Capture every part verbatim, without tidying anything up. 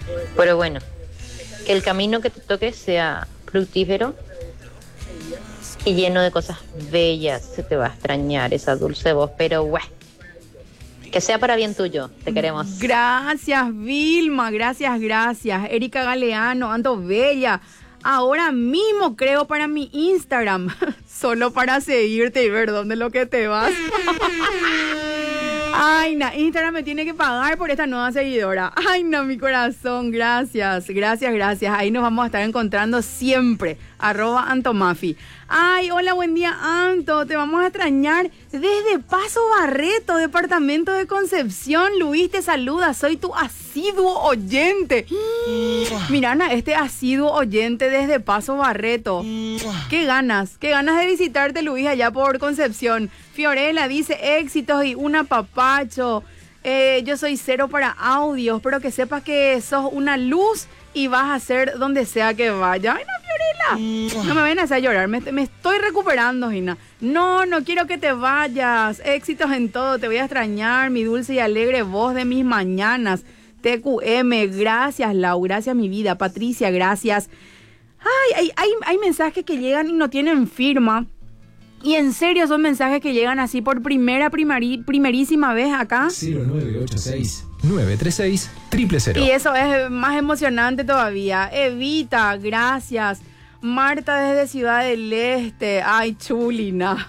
Pero bueno, que el camino que te toque sea fructífero y lleno de cosas bellas. Se te va a extrañar esa dulce voz, pero bueno, que sea para bien tuyo. Te queremos. Gracias, Vilma. Gracias, gracias. Erika Galeano, ando bella. Ahora mismo creo para mi Instagram. Solo para seguirte y ver dónde es lo que te vas. Ay, no, Instagram me tiene que pagar por esta nueva seguidora. Ay, no, mi corazón, gracias, gracias, gracias. Ahí nos vamos a estar encontrando siempre. Arroba Antomafi. Ay, hola, buen día, Anto. Te vamos a extrañar desde Paso Barreto, departamento de Concepción. Luis te saluda, soy tu asiduo oyente. Mira, Ana, este asiduo oyente desde Paso Barreto. Qué ganas, qué ganas de visitarte, Luis, allá por Concepción. Fiorella dice éxitos y un apapacho. Eh, yo soy cero para audios, pero que sepas que sos una luz y vas a ser donde sea que vaya. Ay, no, Fiorella, no me ven a hacer llorar, me, me estoy recuperando, Gina. No, no quiero que te vayas. Éxitos en todo, te voy a extrañar, mi dulce y alegre voz de mis mañanas. T Q M, gracias, Lau, gracias, mi vida. Patricia, gracias. Ay, hay, hay, hay mensajes que llegan y no tienen firma. Y en serio son mensajes que llegan así por primera, primari, primerísima vez acá. cero nueve ocho seis, nueve tres seis, cero cero cero. Y eso es más emocionante todavía. Evita, gracias. Marta desde Ciudad del Este. Ay, chulina.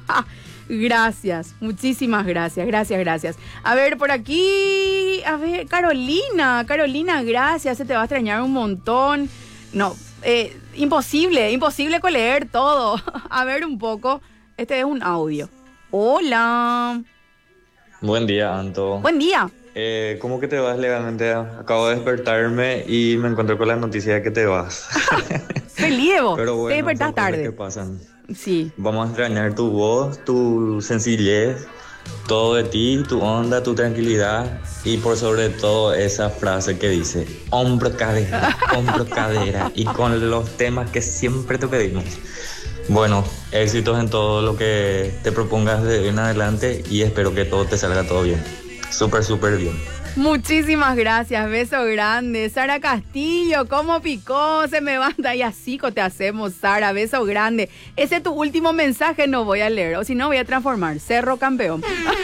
Gracias, muchísimas gracias, gracias, gracias. A ver, por aquí, a ver, Carolina, Carolina, gracias, se te va a extrañar un montón. No, eh, imposible, imposible con leer todo. A ver un poco, este es un audio. Hola. Buen día, Anto. Buen día. Eh, ¿Cómo que te vas legalmente? Acabo de despertarme y me encontré con la noticia de que te vas. Feliz de vos, Pero bueno, te despertás son cosas tarde. que pasan. Sí. Vamos a extrañar tu voz, tu sencillez, todo de ti, tu onda, tu tranquilidad y por sobre todo esa frase que dice hombro, cadera, hombro, cadera y con los temas que siempre te pedimos. Bueno, éxitos en todo lo que te propongas de en adelante y espero que todo te salga todo bien. Súper, súper bien. Muchísimas gracias, beso grande. Sara Castillo, ¿cómo picó? Se me manda y así te hacemos, Sara, beso grande. Ese es tu último mensaje, no voy a leer, o si no voy a transformar. Cerro campeón.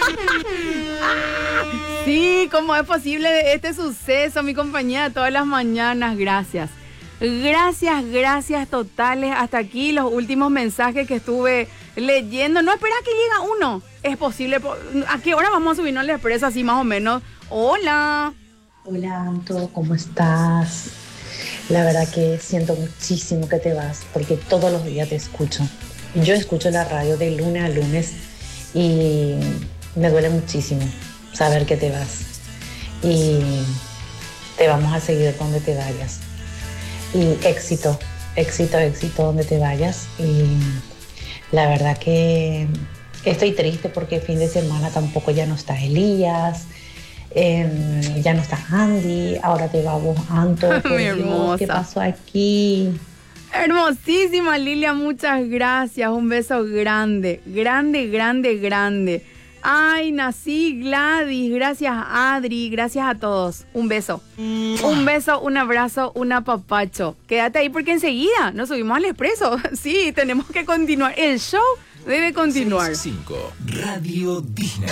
Sí, ¿cómo es posible este suceso? Mi compañía de todas las mañanas, gracias. Gracias, gracias totales. Hasta aquí los últimos mensajes que estuve leyendo. No, espera que llega uno. Es posible. ¿A qué hora vamos a subirnos al expreso así más o menos? Hola. Hola, Anto, ¿cómo estás? La verdad que siento muchísimo que te vas porque todos los días te escucho. Yo escucho la radio de lunes a lunes y me duele muchísimo saber que te vas. Y te vamos a seguir donde te vayas. Y éxito, éxito, éxito donde te vayas. Y la verdad que estoy triste porque el fin de semana tampoco ya no está Elías. Eh, ya no está Andy, ahora te va vos, Anto. Mi hermosa. ¿Qué pasó aquí? Hermosísima Lilia, muchas gracias. Un beso grande, grande, grande, grande. Ay, nací Gladys, gracias Adri, gracias a todos. Un beso. Un beso, un abrazo, un apapacho. Quédate ahí porque enseguida nos subimos al expreso. Sí, tenemos que continuar. El show debe continuar. cinco Radio Disney.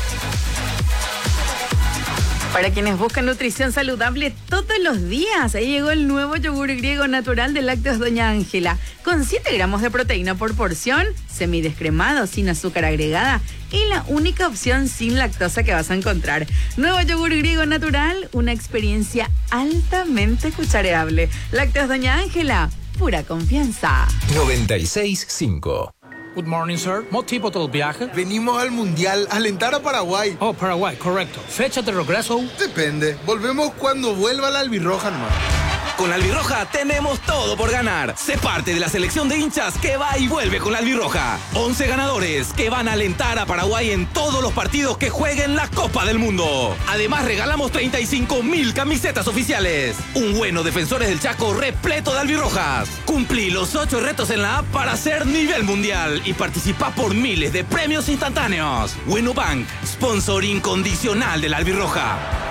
Para quienes buscan nutrición saludable todos los días, ahí llegó el nuevo yogur griego natural de Lácteos Doña Ángela, con siete gramos de proteína por porción, semidescremado, sin azúcar agregada y la única opción sin lactosa que vas a encontrar. Nuevo yogur griego natural, una experiencia altamente cuchareable. Lácteos Doña Ángela, pura confianza. noventa y seis cinco. Good morning, sir. ¿Motivo del viaje? Venimos al Mundial a alentar a Paraguay. Oh, Paraguay, correcto. ¿Fecha de regreso? Depende. Volvemos cuando vuelva la albirroja nomás. Con la Albirroja tenemos todo por ganar. Sé parte de la selección de hinchas que va y vuelve con la Albirroja. once ganadores que van a alentar a Paraguay en todos los partidos que jueguen la Copa del Mundo. Además regalamos treinta y cinco mil camisetas oficiales. Un bueno Defensores del Chaco repleto de albirrojas. Cumplí los ocho retos en la app para ser nivel mundial y participá por miles de premios instantáneos. Bueno Bank, sponsor incondicional de la Albirroja.